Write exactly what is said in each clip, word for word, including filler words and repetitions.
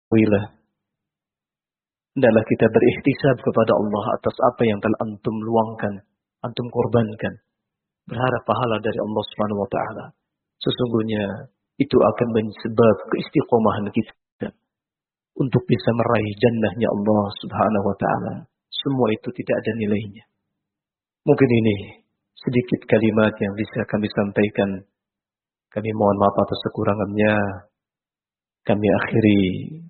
Wilah, hendaklah kita berikhtisab kepada Allah atas apa yang telah antum luangkan, antum korbankan. Berharap pahala dari Allah Subhanahu wa taala. Sesungguhnya itu akan menjadi sebab keistiqomahan kita untuk bisa meraih jannahnya Allah Subhanahu wa taala. Semua itu tidak ada nilainya. Mungkin ini sedikit kalimat yang bisa kami sampaikan. Kami mohon maaf atas kekurangannya. Kami akhiri.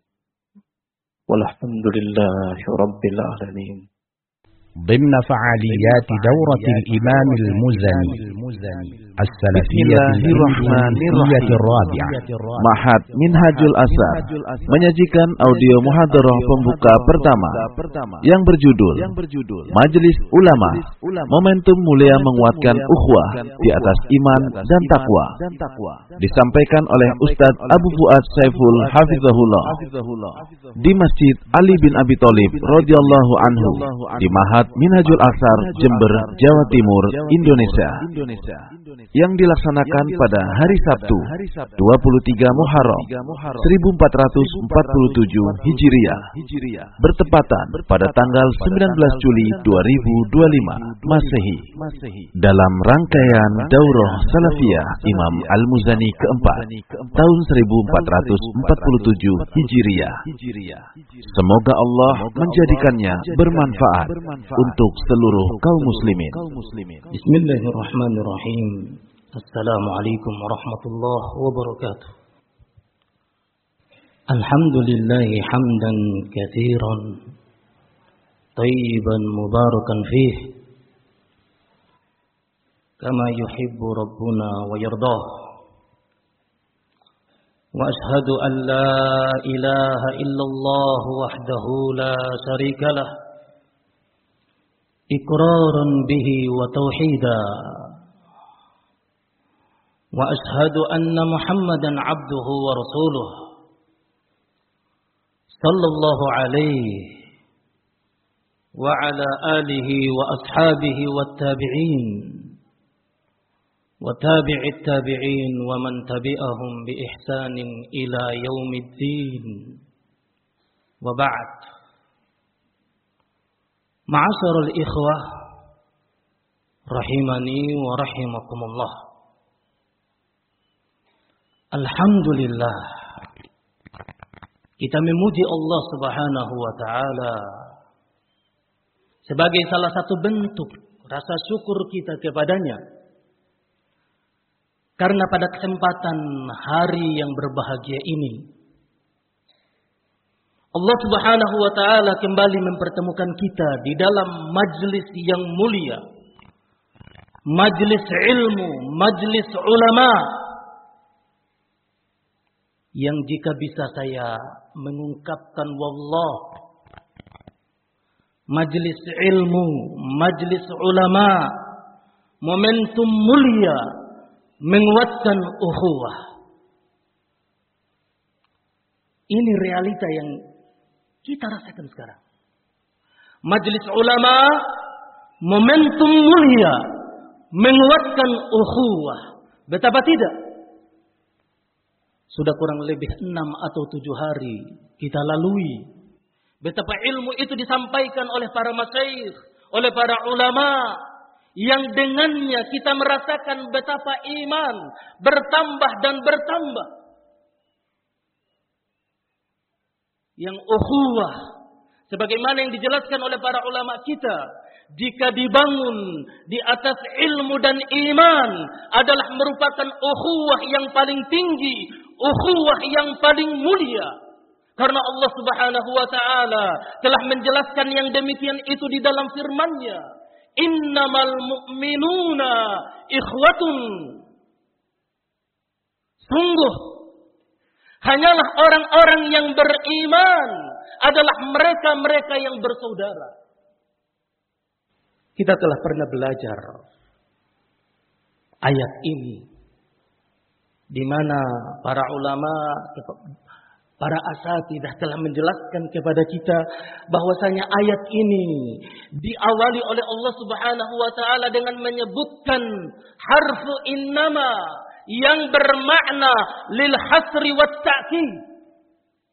Walhamdulillahi rabbil alamin. ضمن فعاليات دورة الإمام المزني السلفية الهندية الرابعة Ma'had Minhajul Asar menyajikan audio muhadarah pembuka pertama yang berjudul Majelis Ulama, Momentum Mulia Menguatkan Ukhuwah di atas Iman dan Takwa, disampaikan oleh Ustadz Abu Fuad Saiful Hafizahullah di Masjid Ali bin Abi Thalib radhiyallahu anhu di Ma'had Minhajul Asar, Jember, Jawa Timur, Indonesia, yang dilaksanakan pada hari Sabtu dua puluh tiga Muharram seribu empat ratus empat puluh tujuh Hijriah, bertepatan pada tanggal sembilan belas Juli dua ribu dua puluh lima Masehi, dalam rangkaian Daurah Salafiyah Imam Al-Muzani keempat tahun seribu empat ratus empat puluh tujuh Hijriah. Semoga Allah menjadikannya bermanfaat untuk seluruh kaum muslimin. Bismillahirrahmanirrahim. Assalamualaikum warahmatullahi wabarakatuh. Alhamdulillahi hamdan katsiran tayyiban mubarakan fih kama yuhibbu rabbuna wa yardah. Wa ashhadu an la ilaha illallah wahdahu la syarika lah iqraran bihi wa tauhida. Wa ashhadu anna Muhammadan abduhu wa rasuluh sallallahu alaihi wa ala alihi wa ashabihi wa tabi'in wa tabi'it tabi'in wa man tabi'ahum bi ihsanin ila yaumiddin. Wa ba'd. Ma'asyiral ikhwah rahimani wa rahimakumullah. Alhamdulillah, kita memuji Allah Subhanahu wa taala sebagai salah satu bentuk rasa syukur kita kepadanya. Karena pada kesempatan hari yang berbahagia ini, Allah Subhanahu wa taala kembali mempertemukan kita di dalam majlis yang mulia, majlis ilmu, majlis ulama, yang jika bisa saya mengungkapkan wallah, majlis ilmu, majlis ulama, momentum mulia menguatkan ukhuwah. Ini realita yang kita rasakan sekarang. Majlis ulama, momentum mulia menguatkan ukhuwah. Betapa tidak? Sudah kurang lebih enam atau tujuh hari kita lalui. Betapa ilmu itu disampaikan oleh para masyayikh, oleh para ulama, yang dengannya kita merasakan betapa iman bertambah dan bertambah. Yang ukhuwah, sebagaimana yang dijelaskan oleh para ulama kita, jika dibangun di atas ilmu dan iman, adalah merupakan ukhuwah yang paling tinggi, ukhuwah yang paling mulia. Karena Allah Subhanahu wa taala telah menjelaskan yang demikian itu di dalam firman-Nya, innamal mu'minuna ikhwatun. Sungguh hanyalah orang-orang yang beriman adalah mereka-mereka yang bersaudara. Kita telah pernah belajar ayat ini, di mana para ulama, para asatidzah telah menjelaskan kepada kita bahwasanya ayat ini diawali oleh Allah Subhanahu wa taala dengan menyebutkan harfu innama yang bermakna lil hasri wat ta'kid.